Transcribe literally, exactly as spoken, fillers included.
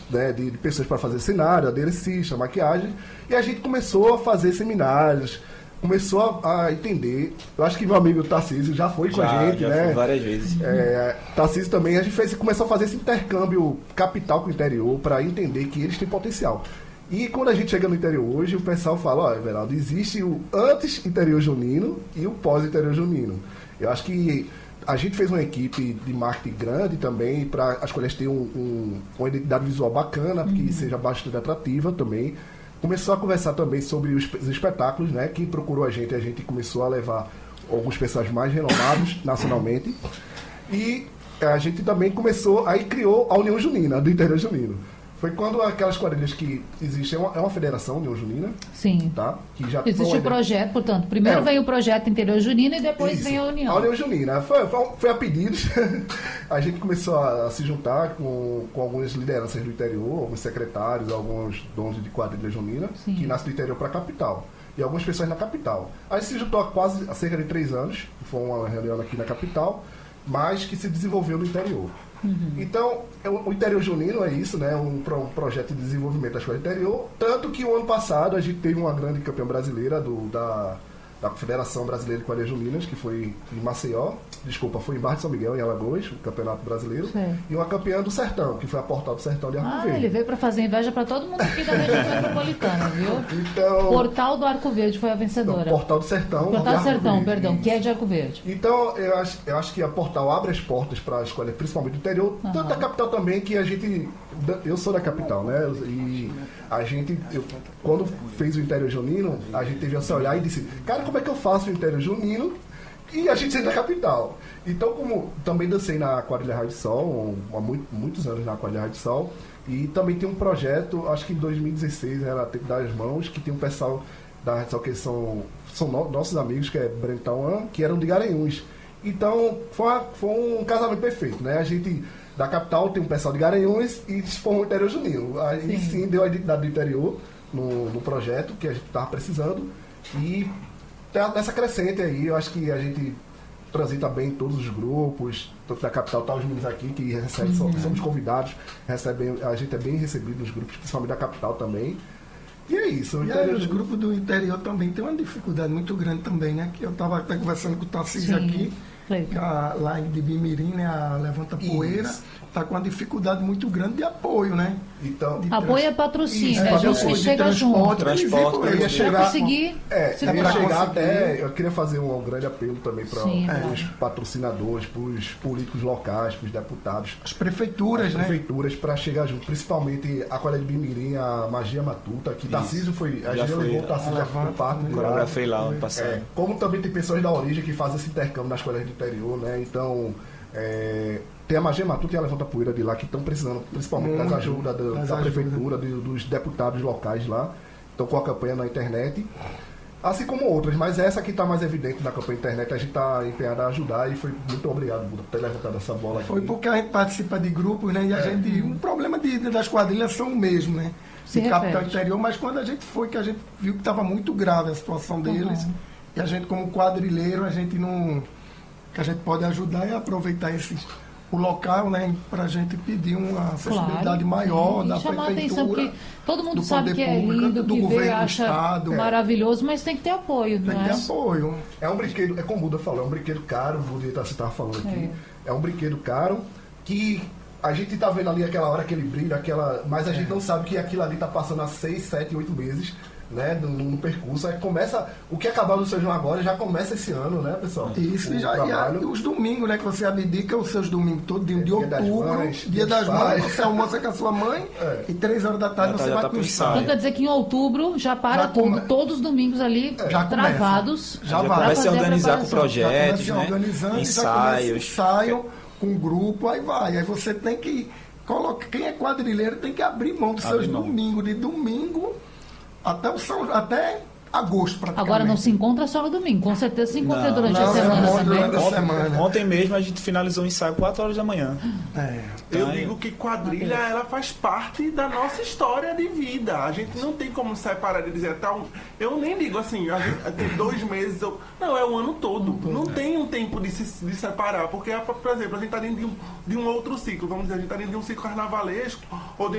né, de, de pessoas para fazer cenário, aderecista, maquiagem, e a gente começou a fazer seminários, começou a, a entender. Eu acho que meu amigo Tarcísio já foi com já, a gente, já né? Foi várias vezes. É, Tarcísio também, a gente fez, começou a fazer esse intercâmbio capital com o interior para entender que eles têm potencial. E quando a gente chega no interior hoje, o pessoal fala, ó, Everaldo, existe o antes interior junino e o pós interior junino. Eu acho que a gente fez uma equipe de marketing grande também para as coisas terem um, um, uma identidade visual bacana, uhum. que seja bastante atrativa também. Começou a conversar também sobre os, os espetáculos, né? Quem procurou a gente, a gente começou a levar alguns personagens mais renomados nacionalmente. E a gente também começou, aí criou a União Junina, do interior junino. Foi quando aquelas quadrilhas que existem, é uma, é uma federação, União Junina. Sim. Tá? Que já existe o projeto, portanto, primeiro é, vem o projeto Interior Junino e depois isso, vem a União. A União Junina. Foi, foi, foi a pedidos. A gente começou a, a se juntar com, com algumas lideranças do interior, alguns secretários, alguns donos de quadrilha junina, sim. que nascem do interior para a capital. E algumas pessoas na capital. A gente se juntou há quase há cerca de três anos, foi uma reunião aqui na capital, mas que se desenvolveu no interior. Uhum. Então, o interior junino é isso, né? Um, um projeto de desenvolvimento da escola interior. Tanto que o ano passado a gente teve uma grande campeã brasileira do, da, da Federação Brasileira de Quadrilhas Juninas, que foi em Maceió, desculpa, foi em Barra de São Miguel, em Alagoas, o Campeonato Brasileiro. Sim. E uma campeã do Sertão, que foi a Portal do Sertão de Arco ah, Verde. Ele veio para fazer inveja para todo mundo aqui da região metropolitana, viu? Então, Portal do Arco Verde foi a vencedora. Então, Portal do Sertão. Portal do Sertão, Verde, perdão, isso. Que é de Arco Verde. Então, eu acho, eu acho que a Portal abre as portas para a escola, principalmente do interior, uhum. tanto da capital também, que a gente... Eu sou da capital, né? E a gente, eu, quando fez o interior junino, a gente teve essa olhar e disse, cara, como é que eu faço o interior junino e a gente sendo da capital? Então, como também dancei na quadrilha Raio de Sol, há muito, muitos anos na quadrilha Raio de Sol, e também tem um projeto, acho que em dois mil e dezesseis, era Tempo das Mãos, que tem um pessoal da Raio de Sol que são, são no, nossos amigos, que é Breno Tauan, que eram de Garanhuns. Então, foi, uma, foi um casamento perfeito, né? A gente... Da capital tem um pessoal de Garanhuns e se formou o interior junino. Aí sim, sim deu a identidade do interior no, no projeto que a gente estava precisando. E tá nessa crescente aí, eu acho que a gente transita bem em todos os grupos, tanto da capital, tá os meninos aqui que recebem, uhum. somos convidados, recebem, a gente é bem recebido nos grupos, principalmente da capital também. E é isso. E aí, os grupos do interior também tem uma dificuldade muito grande também, né? Que eu estava até conversando com o Tarcísio aqui. A, lá de Bimirim, né, a Levanta Poeira, está com uma dificuldade muito grande de apoio, né? Então, apoio é patrocínio, isso, é, é, a gente chega junto. Transporte, eu ia chegar, conseguir, é, eu ia chegar até, eu queria fazer um, um grande apelo também para os patrocinadores, para os políticos locais, para os deputados. As prefeituras, as né? prefeituras, para chegar junto, principalmente a Colher de Bimirim, a Magia Matuta, que Tarcísio foi, a gente levou o Tarcísio já foi parte de lá. Foi lá ano passado. É, como também tem pessoas da origem que fazem esse intercâmbio nas escolas do interior, né? Então, é, tem a Magia Matuta e a Levanta Poeira de lá que estão precisando, principalmente das ajudas da, da ajuda. prefeitura, de, dos deputados locais lá. Estão com a campanha na internet. Assim como outras, mas essa que está mais evidente na campanha internet, a gente está empenhado a ajudar e foi muito obrigado, Buda, por ter levantado essa bola aqui. Foi porque a gente participa de grupos, né? E a é. gente. O problema de, das quadrilhas são o mesmo, né? Se de repete. Capital Interior, mas quando a gente foi, que a gente viu que estava muito grave a situação deles, uhum. e a gente, como quadrilheiro, a gente não. Que a gente pode ajudar e aproveitar esse. O local, né, para a gente pedir uma acessibilidade claro, maior da chamar prefeitura, a atenção, porque todo mundo sabe que é público, lindo, do que governo vê, do acha estado, maravilhoso, mas tem que ter apoio, tem não que é? ter apoio. É um brinquedo, é como o Buda falou, é um brinquedo caro, o Buda estava falando aqui, é. é um brinquedo caro que a gente está vendo ali aquela hora, aquele brilho, aquela, mas a é. gente não sabe que aquilo ali está passando há seis, sete, oito meses. Né, no, no percurso, aí começa o que acabou no São João agora, já começa esse ano, né, pessoal? Isso, e, já, e, a, e os domingos, né, que você abdica os seus domingos todos, de, é, de dia outubro, das mães, dia das mães, você almoça com a sua mãe, é. e três horas da tarde já você tá, vai tá pro ensaio. Então quer dizer que em outubro já para já tudo, come... todos os domingos ali é. já travados. Já, já vai. Começa a organizar com projetos, já né? organizando, ensaios. Ensaio com um grupo, aí vai. Aí você tem que colocar, quem é quadrilheiro tem que abrir mão dos seus domingos, de domingo até, o São, até agosto, praticamente. Agora não se encontra só no domingo, com certeza se encontra não, durante não, a semana não, também. Durante a semana. Ontem mesmo a gente finalizou o ensaio quatro horas da manhã. É. Eu tá digo que quadrilha ela faz parte da nossa história de vida. A gente não tem como separar e dizer tal. Eu nem digo assim, a gente tem dois meses. Eu, não, é o ano todo. Não tem um tempo de se de separar. Porque, por exemplo, a gente está dentro de um, de um outro ciclo. Vamos dizer, a gente está dentro de um ciclo carnavalesco ou de